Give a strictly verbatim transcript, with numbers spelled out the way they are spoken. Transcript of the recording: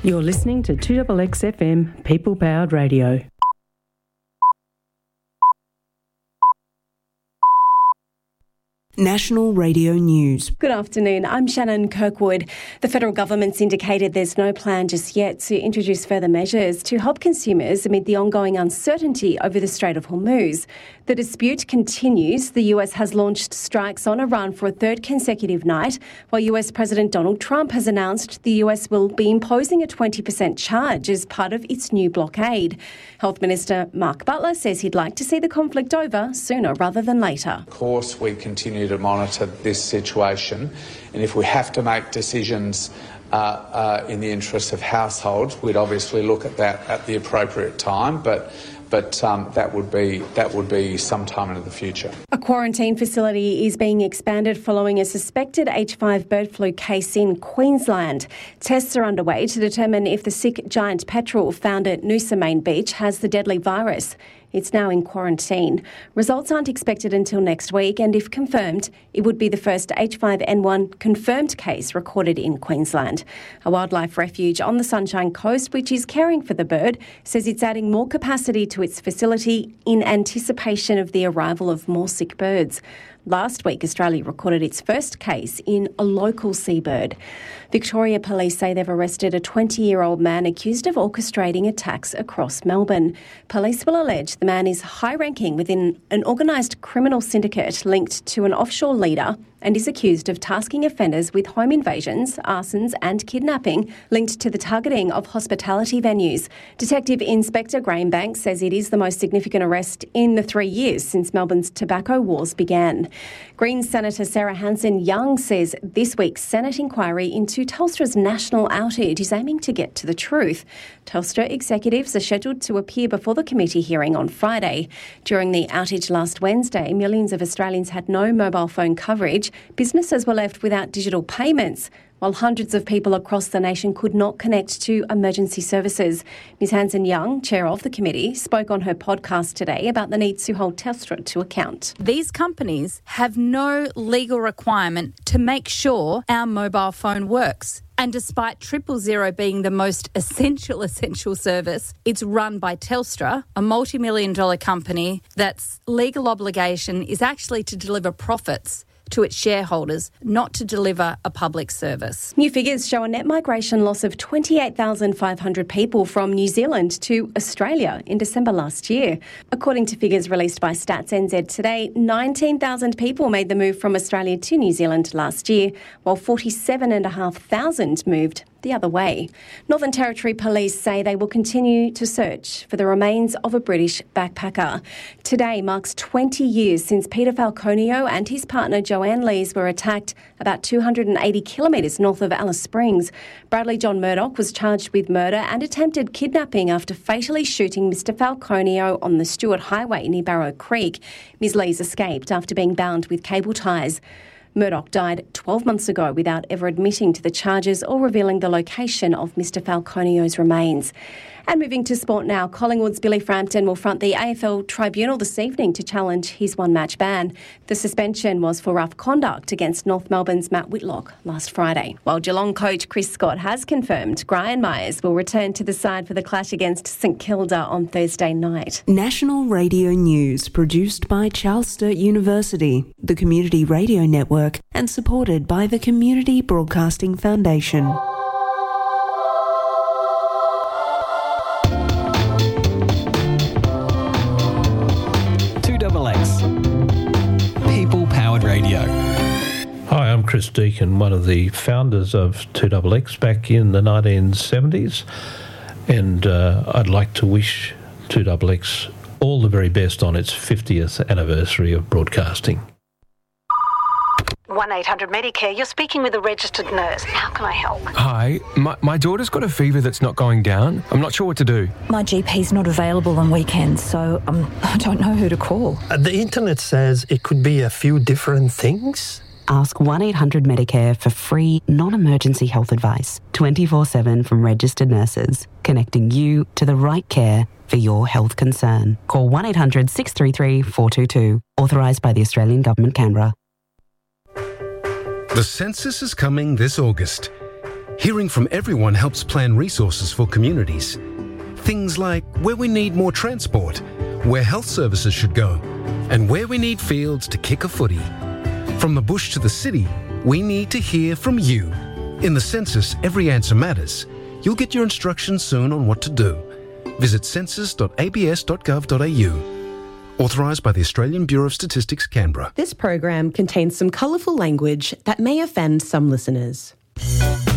You're listening to two X X F M, People Powered Radio. National Radio News. Good afternoon, I'm Shannon Kirkwood. The federal government's indicated there's no plan just yet to introduce further measures to help consumers amid the ongoing uncertainty over the Strait of Hormuz. The dispute continues. The U S has launched strikes on Iran for a third consecutive night, while U S President Donald Trump has announced the U S will be imposing a twenty percent charge as part of its new blockade. Health Minister Mark Butler says he'd like to see the conflict over sooner rather than later. Of course, we continue to monitor this situation, and if we have to make decisions uh, uh, in the interest of households, we'd obviously look at that at the appropriate time, but but um, that would be that would be sometime into the future. A quarantine facility is being expanded following a suspected H five bird flu case in Queensland. Tests are underway to determine if the sick giant petrel found at Noosa Main Beach has the deadly virus. It's now in quarantine. Results aren't expected until next week, and if confirmed, it would be the first H five N one confirmed case recorded in Queensland. A wildlife refuge on the Sunshine Coast, which is caring for the bird, says it's adding more capacity to its facility in anticipation of the arrival of more sick birds. Last week, Australia recorded its first case in a local seabird. Victoria Police say they've arrested a twenty-year-old man accused of orchestrating attacks across Melbourne. Police will allege the man is high-ranking within an organised criminal syndicate linked to an offshore leader and is accused of tasking offenders with home invasions, arsons and kidnapping linked to the targeting of hospitality venues. Detective Inspector Graham Banks says it is the most significant arrest in the three years since Melbourne's tobacco wars began. Greens Senator Sarah Hanson-Young says this week's Senate inquiry into Telstra's national outage is aiming to get to the truth. Telstra executives are scheduled to appear before the committee hearing on Friday. During the outage last Wednesday, millions of Australians had no mobile phone coverage. Businesses were left without digital payments, while hundreds of people across the nation could not connect to emergency services. Miz Hanson-Young, chair of the committee, spoke on her podcast today about the need to hold Telstra to account. These companies have no legal requirement to make sure our mobile phone works. And despite Triple Zero being the most essential, essential service, it's run by Telstra, a multi-million dollar company that's legal obligation is actually to deliver profits to its shareholders, not to deliver a public service. New figures show a net migration loss of twenty-eight thousand five hundred people from New Zealand to Australia in December last year. According to figures released by Stats N Z today, nineteen thousand people made the move from Australia to New Zealand last year, while forty-seven thousand five hundred moved the other way. Northern Territory Police say they will continue to search for the remains of a British backpacker. Today marks twenty years since Peter Falconio and his partner Joanne Lees were attacked about two hundred eighty kilometres north of Alice Springs. Bradley John Murdoch was charged with murder and attempted kidnapping after fatally shooting Mister Falconio on the Stewart Highway near Barrow Creek. Miz Lees escaped after being bound with cable ties. Murdoch died twelve months ago without ever admitting to the charges or revealing the location of Mister Falconio's remains. And moving to sport now, Collingwood's Billy Frampton will front the A F L Tribunal this evening to challenge his one-match ban. The suspension was for rough conduct against North Melbourne's Matt Whitlock last Friday. While Geelong coach Chris Scott has confirmed Brian Myers will return to the side for the clash against St Kilda on Thursday night. National Radio News, produced by Charles Sturt University, the Community Radio Network, and supported by the Community Broadcasting Foundation. Radio. Hi, I'm Chris Deacon, one of the founders of two X X back in the nineteen seventies, and uh, I'd like to wish two X X all the very best on its fiftieth anniversary of broadcasting. one eight hundred Medicare, you're speaking with a registered nurse. How can I help? Hi, my, my daughter's got a fever that's not going down. I'm not sure what to do. My G P's not available on weekends, so um, I don't know who to call. Uh, the internet says it could be a few different things. Ask one eight hundred Medicare for free, non-emergency health advice, twenty-four seven from registered nurses, connecting you to the right care for your health concern. Call one eight hundred six three three four two two, authorised by the Australian Government, Canberra. The census is coming this August. Hearing from everyone helps plan resources for communities. Things like where we need more transport, where health services should go, and where we need fields to kick a footy. From the bush to the city, we need to hear from you. In the census, every answer matters. You'll get your instructions soon on what to do. Visit census dot a b s dot gov dot a u. Authorised by the Australian Bureau of Statistics, Canberra. This program contains some colourful language that may offend some listeners.